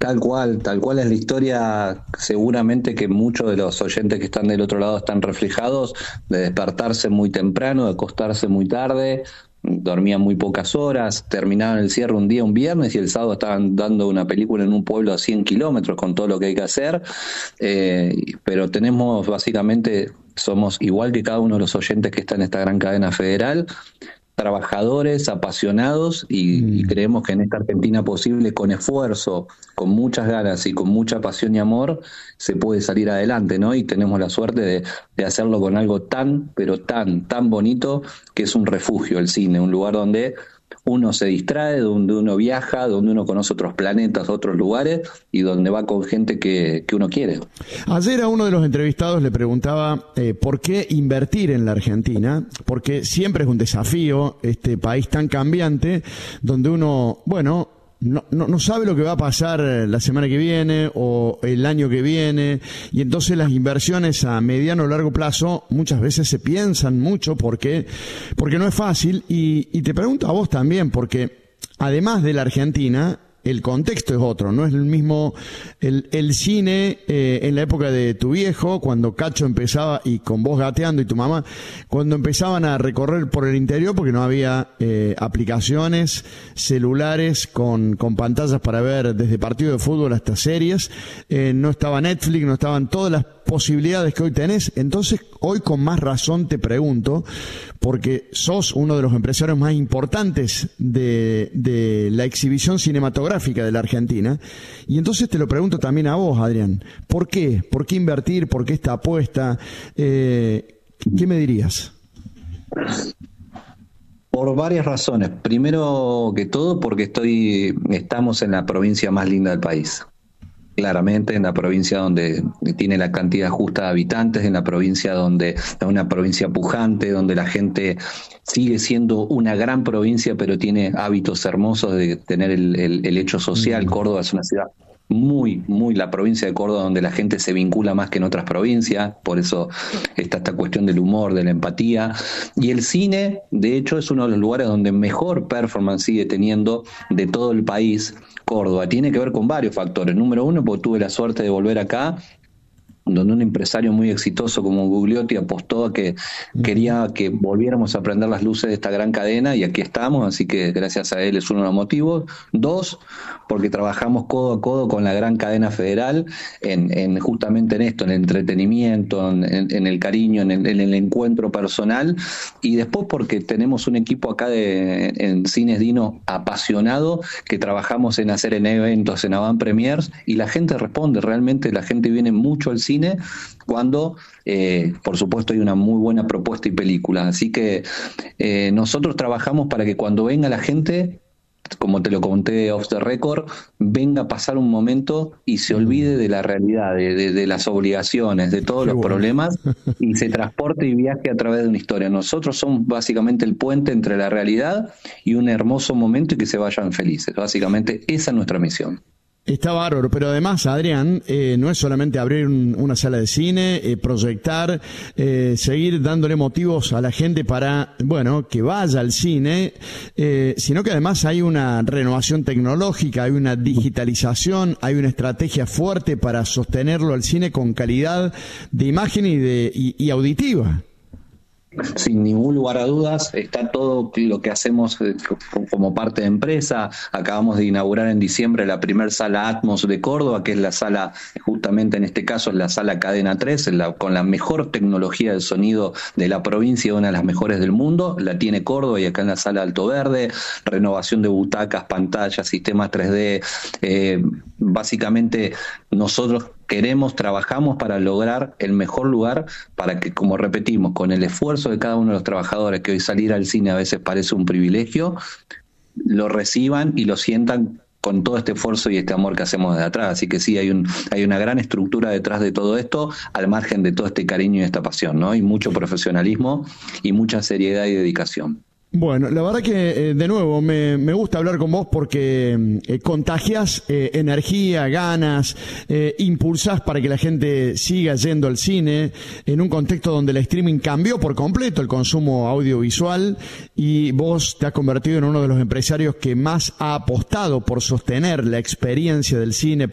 Tal cual es la historia, seguramente que muchos de los oyentes que están del otro lado están reflejados, de despertarse muy temprano, de acostarse muy tarde, dormían muy pocas horas, terminaban el cierre un día, un viernes, y el sábado estaban dando una película en un pueblo a 100 kilómetros con todo lo que hay que hacer, pero tenemos básicamente, somos igual que cada uno de los oyentes que está en esta gran cadena federal, trabajadores, apasionados y creemos que en esta Argentina posible, con esfuerzo, con muchas ganas y con mucha pasión y amor, se puede salir adelante, ¿no? Y tenemos la suerte de hacerlo con algo tan, pero tan bonito, que es un refugio, el cine, un lugar donde uno se distrae, donde uno viaja, donde uno conoce otros planetas, otros lugares y donde va con gente que uno quiere. Ayer a uno de los entrevistados le preguntaba por qué invertir en la Argentina, porque siempre es un desafío este país tan cambiante, donde uno, bueno, no sabe lo que va a pasar la semana que viene o el año que viene, y entonces las inversiones a mediano o largo plazo muchas veces se piensan mucho porque no es fácil. Y te pregunto a vos también, porque además de la Argentina, el contexto es otro, no es el mismo el cine en la época de tu viejo, cuando Cacho empezaba, y con vos gateando y tu mamá, cuando empezaban a recorrer por el interior, porque no había aplicaciones, celulares con pantallas para ver desde partido de fútbol hasta series, no estaba Netflix, no estaban todas las posibilidades que hoy tenés. Entonces, hoy con más razón te pregunto, porque sos uno de los empresarios más importantes de la exhibición cinematográfica de la Argentina, y entonces te lo pregunto también a vos, Adrián, ¿por qué? ¿Por qué invertir? ¿Por qué esta apuesta? ¿Qué me dirías? Por varias razones. Primero que todo, porque estamos en la provincia más linda del país. Claramente, en la provincia donde tiene la cantidad justa de habitantes, en la provincia donde es una provincia pujante, donde la gente sigue siendo una gran provincia, pero tiene hábitos hermosos de tener el hecho social. Córdoba es una ciudad muy, la provincia de Córdoba, donde la gente se vincula más que en otras provincias, por eso está esta cuestión del humor, de la empatía. Y el cine, de hecho, es uno de los lugares donde mejor performance sigue teniendo de todo el país. Córdoba tiene que ver con varios factores. Número uno, porque tuve la suerte de volver acá, donde un empresario muy exitoso como Gugliotti apostó a que quería que volviéramos a prender las luces de esta gran cadena, y aquí estamos, así que gracias a él es uno de los motivos. Dos, porque trabajamos codo a codo con la gran cadena federal en justamente en esto, en el entretenimiento, en el cariño, en el encuentro personal, y después porque tenemos un equipo acá en Cines Dino apasionado, que trabajamos en hacer en eventos, en avant premiers, y la gente responde, realmente la gente viene mucho al cine cuando, por supuesto, hay una muy buena propuesta y película. Así que nosotros trabajamos para que cuando venga la gente, como te lo conté off the record, venga a pasar un momento y se olvide de la realidad, de las obligaciones, de todos los problemas, y se transporte y viaje a través de una historia. Nosotros somos básicamente el puente entre la realidad y un hermoso momento, y que se vayan felices. Básicamente esa es nuestra misión. Está bárbaro, pero además, Adrián, no es solamente abrir una sala de cine, proyectar, seguir dándole motivos a la gente para, bueno, que vaya al cine, sino que además hay una renovación tecnológica, hay una digitalización, hay una estrategia fuerte para sostenerlo al cine con calidad de imagen y auditiva. Sin ningún lugar a dudas, está todo lo que hacemos como parte de empresa. Acabamos de inaugurar en diciembre la primer sala Atmos de Córdoba, que es la sala, justamente en este caso es la sala Cadena 3, con la mejor tecnología de sonido de la provincia, una de las mejores del mundo, la tiene Córdoba, y acá en la sala Alto Verde, renovación de butacas, pantallas, sistemas 3D, básicamente nosotros trabajamos para lograr el mejor lugar, para que, como repetimos, con el esfuerzo de cada uno de los trabajadores, que hoy salir al cine a veces parece un privilegio, lo reciban y lo sientan con todo este esfuerzo y este amor que hacemos desde atrás. Así que sí, hay una gran estructura detrás de todo esto, al margen de todo este cariño y esta pasión, ¿no? Y mucho profesionalismo y mucha seriedad y dedicación. Bueno, la verdad que, de nuevo, me gusta hablar con vos porque contagiás energía, ganas, impulsás para que la gente siga yendo al cine en un contexto donde el streaming cambió por completo el consumo audiovisual, y vos te has convertido en uno de los empresarios que más ha apostado por sostener la experiencia del cine